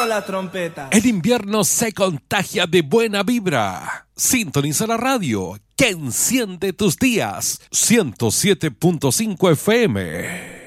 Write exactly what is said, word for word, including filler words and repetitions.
la trompeta. El invierno se contagia de buena vibra. Sintoniza la radio que enciende tus días. ciento siete punto cinco F M.